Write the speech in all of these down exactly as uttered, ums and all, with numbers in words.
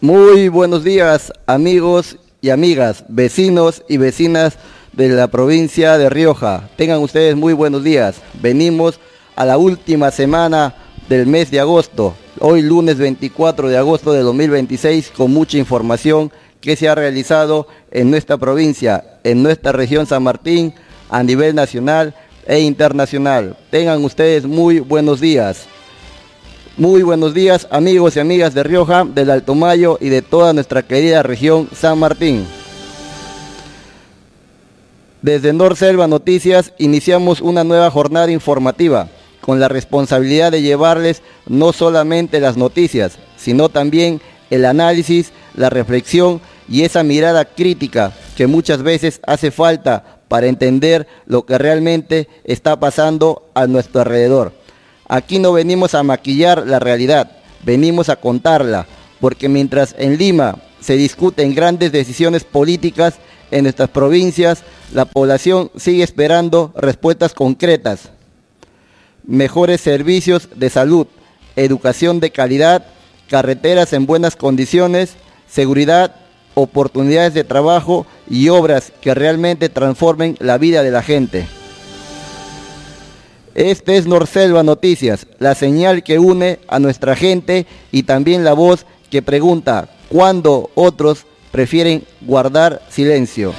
Muy buenos días, amigos y amigas, vecinos y vecinas de la provincia de Rioja. Tengan ustedes muy buenos días. Venimos a la última semana del mes de agosto, hoy lunes veinticuatro de agosto de dos mil veintiséis, con mucha información que se ha realizado en nuestra provincia, en nuestra región San Martín, a nivel nacional e internacional. Tengan ustedes muy buenos días. Muy buenos días, amigos y amigas de Rioja, del Alto Mayo y de toda nuestra querida región San Martín. Desde Norselva Noticias iniciamos una nueva jornada informativa con la responsabilidad de llevarles no solamente las noticias, sino también el análisis, la reflexión y esa mirada crítica que muchas veces hace falta para entender lo que realmente está pasando a nuestro alrededor. Aquí no venimos a maquillar la realidad, venimos a contarla, porque mientras en Lima se discuten grandes decisiones políticas, en nuestras provincias la población sigue esperando respuestas concretas. Mejores servicios de salud, educación de calidad, carreteras en buenas condiciones, seguridad, oportunidades de trabajo y obras que realmente transformen la vida de la gente. Este es Norselva Noticias, la señal que une a nuestra gente y también la voz que pregunta cuándo otros prefieren guardar silencio.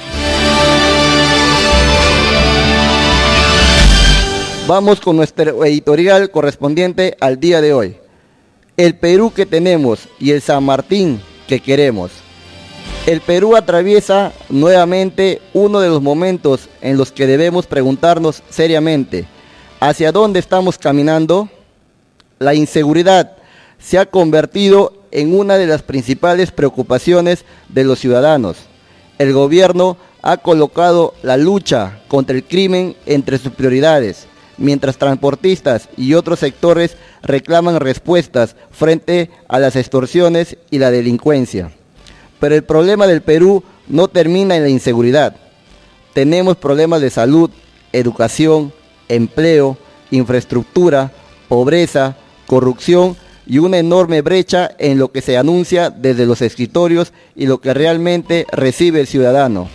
Vamos con nuestro editorial correspondiente al día de hoy. El Perú que tenemos y el San Martín que queremos. El Perú atraviesa nuevamente uno de los momentos en los que debemos preguntarnos seriamente: ¿hacia dónde estamos caminando? La inseguridad se ha convertido en una de las principales preocupaciones de los ciudadanos. El gobierno ha colocado la lucha contra el crimen entre sus prioridades, mientras transportistas y otros sectores reclaman respuestas frente a las extorsiones y la delincuencia. Pero el problema del Perú no termina en la inseguridad. Tenemos problemas de salud, educación, empleo, infraestructura, pobreza, corrupción y una enorme brecha en lo que se anuncia desde los escritorios y lo que realmente recibe el ciudadano.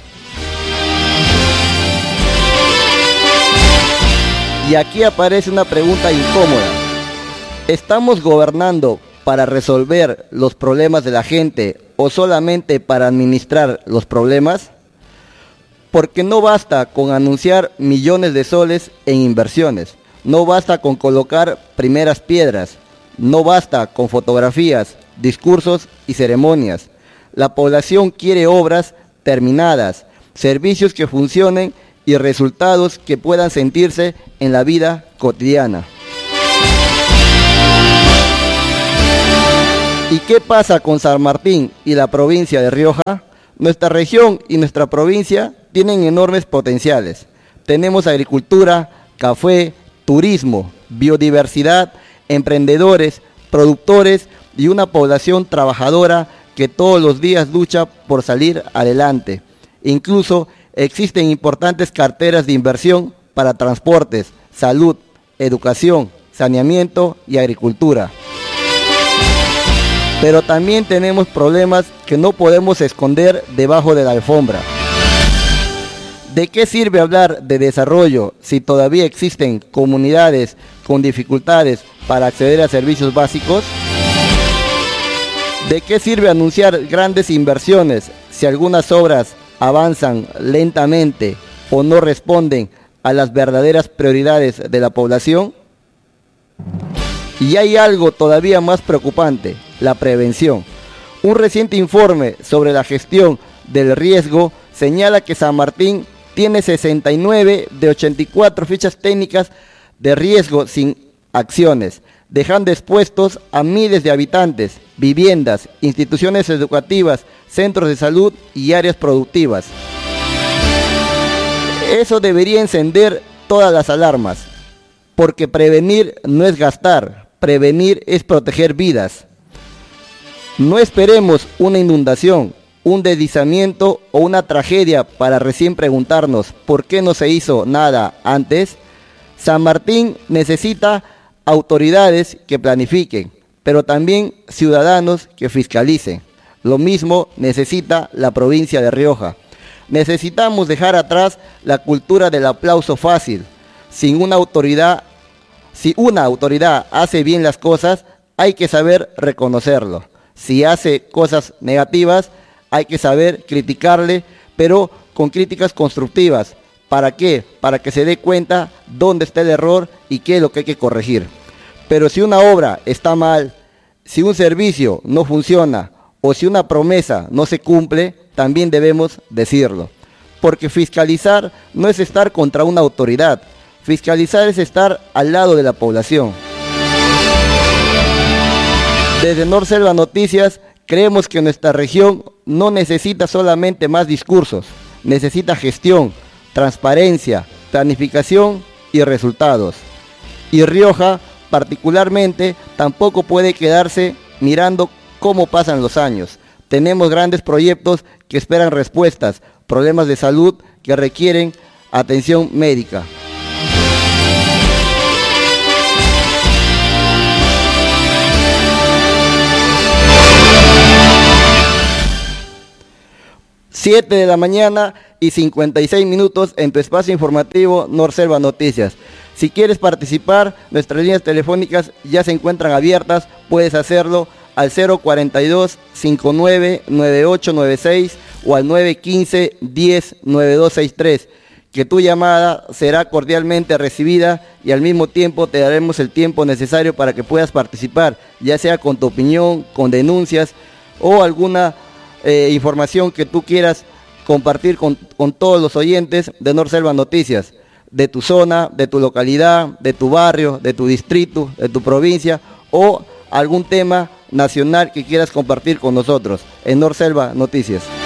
Y aquí aparece una pregunta incómoda. ¿Estamos gobernando para resolver los problemas de la gente o solamente para administrar los problemas? Porque no basta con anunciar millones de soles en inversiones, no basta con colocar primeras piedras, no basta con fotografías, discursos y ceremonias. La población quiere obras terminadas, servicios que funcionen y resultados que puedan sentirse en la vida cotidiana. ¿Y qué pasa con San Martín y la provincia de Rioja? Nuestra región y nuestra provincia tienen enormes potenciales. Tenemos agricultura, café, turismo, biodiversidad, emprendedores, productores y una población trabajadora que todos los días lucha por salir adelante. Incluso existen importantes carteras de inversión para transportes, salud, educación, saneamiento y agricultura. Pero también tenemos problemas que no podemos esconder debajo de la alfombra. ¿De qué sirve hablar de desarrollo si todavía existen comunidades con dificultades para acceder a servicios básicos? ¿De qué sirve anunciar grandes inversiones si algunas obras avanzan lentamente o no responden a las verdaderas prioridades de la población? Y hay algo todavía más preocupante: la prevención. Un reciente informe sobre la gestión del riesgo señala que San Martín tiene sesenta y nueve de ochenta y cuatro fichas técnicas de riesgo sin acciones, dejando expuestos a miles de habitantes, viviendas, instituciones educativas, centros de salud y áreas productivas. Eso debería encender todas las alarmas, porque prevenir no es gastar, prevenir es proteger vidas. No esperemos una inundación, un deslizamiento o una tragedia para recién preguntarnos por qué no se hizo nada antes. San Martín necesita autoridades que planifiquen, pero también ciudadanos que fiscalicen. Lo mismo necesita la provincia de Rioja. Necesitamos dejar atrás la cultura del aplauso fácil. Sin una autoridad, si una autoridad hace bien las cosas, hay que saber reconocerlo. Si hace cosas negativas, hay que saber criticarle, pero con críticas constructivas. ¿Para qué? Para que se dé cuenta dónde está el error y qué es lo que hay que corregir. Pero si una obra está mal, si un servicio no funciona o si una promesa no se cumple, también debemos decirlo. Porque fiscalizar no es estar contra una autoridad. Fiscalizar es estar al lado de la población. Desde Norselva Noticias creemos que nuestra región no necesita solamente más discursos, necesita gestión, transparencia, planificación y resultados. Y Rioja, particularmente, tampoco puede quedarse mirando cómo pasan los años. Tenemos grandes proyectos que esperan respuestas, problemas de salud que requieren atención médica. siete de la mañana y cincuenta y seis minutos en tu espacio informativo Norselva Noticias. Si quieres participar, nuestras líneas telefónicas ya se encuentran abiertas. Puedes hacerlo al cero cuarenta y dos, cincuenta y nueve, noventa y ocho noventa y seis o al nueve quince, diez, noventa y dos sesenta y tres. Que tu llamada será cordialmente recibida y al mismo tiempo te daremos el tiempo necesario para que puedas participar, ya sea con tu opinión, con denuncias o alguna eh, información que tú quieras compartir con, con todos los oyentes de Norselva Noticias, de tu zona, de tu localidad, de tu barrio, de tu distrito, de tu provincia o algún tema nacional que quieras compartir con nosotros en Norselva Noticias.